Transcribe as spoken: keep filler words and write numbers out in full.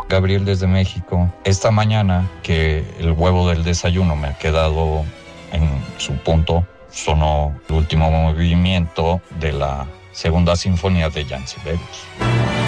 Gabriel desde México. Esta mañana que el huevo del desayuno me ha quedado en su punto, sonó el último movimiento de la segunda sinfonía de Jan Sibelius.